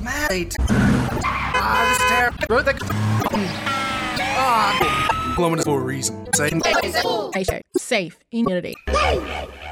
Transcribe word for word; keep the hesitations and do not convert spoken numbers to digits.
Mate. Ah, this is terrible. Wrote that. Ah, glowing for a reason. Say. Safe, immunity.